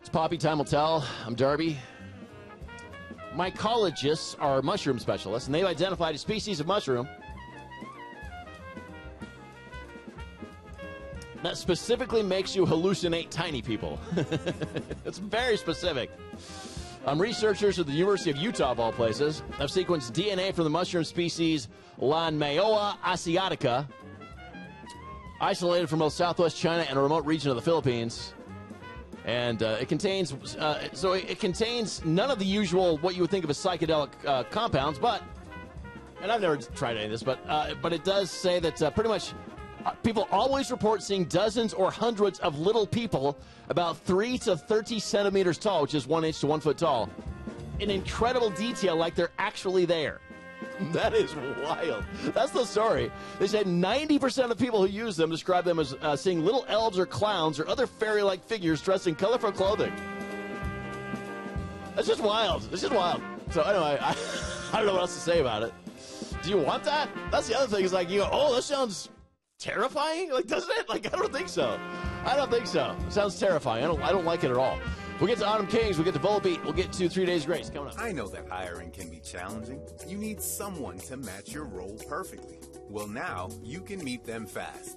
Poppy Time Will Tell. I'm Darby. Mycologists are mushroom specialists, and they've identified a species of mushroom that specifically makes you hallucinate tiny people. It's very specific. Researchers at the University of Utah, of all places, have sequenced DNA from the mushroom species Lanmeoa asiatica, isolated from both southwest China and a remote region of the Philippines. And it contains none of the usual, what you would think of as psychedelic compounds, but, and I've never tried any of this, but it does say that pretty much people always report seeing dozens or hundreds of little people about 3 to 30 centimeters tall, which is 1 inch to 1 foot tall, in incredible detail, like they're actually there. That is wild. That's the story. They said 90% of people who use them describe them as seeing little elves or clowns or other fairy-like figures dressed in colorful clothing. That's just wild. It's just wild. So anyway, I don't know what else to say about it. Do you want that? That's the other thing. Is like, you go, oh, that sounds terrifying. Like, doesn't it? Like, I don't think so. I don't think so. It sounds terrifying. I don't like it at all. We'll get to Autumn Kings, we'll get to Volbeat, we'll get to 3 Days Grace coming up. I know that hiring can be challenging. You need someone to match your role perfectly. Well, now you can meet them fast.